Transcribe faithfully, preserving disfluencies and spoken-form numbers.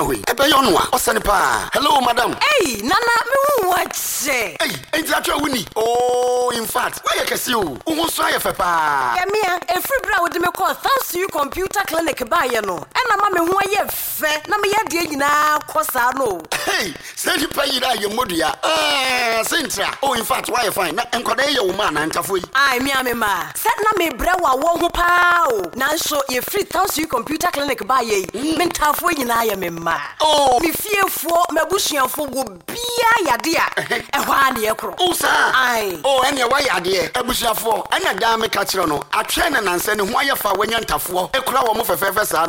Oi, ebe yo no a, osane pa. Hello, madam. Hey, Nana, me what say? Hey, enti atwa wuni. Oh, in fact, why you kesi o? Wo so ayefe pa. Ya mia, e free bra wo de me call thanks to you computer clinic ba ye no. E na ma me ho aye fe, na me ye de nyina kosa no. Hey, say the pay ira ye modua. Ah, sentra. Oh, in fact, why you fine? Na enkoda ye wo ma na ntafo yi. Ai, me me ma. Set na me bra wa wo ho pa o. Na so ye free thanks to you computer clinic ba ye. Me ntafo nyina ye me ma. Oh, me fiefo mabusuafo go bia yade a e ho ane ye kro. Oh, sir. Ai. Oh, ene wa yade abusuafo. Ena da me ka kire no. Atwe na nanse ne ho ayefa wanya ntafo. Ekura wo mo fefefe sa